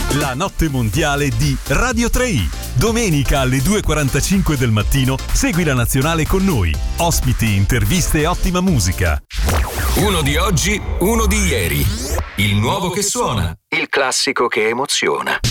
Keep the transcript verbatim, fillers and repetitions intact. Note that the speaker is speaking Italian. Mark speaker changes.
Speaker 1: La notte mondiale di Radio tre i. Domenica alle due e quarantacinque del mattino segui la nazionale con noi. Ospiti, interviste e ottima musica.
Speaker 2: Uno di oggi, uno di ieri. Il nuovo che suona. Il classico che emoziona.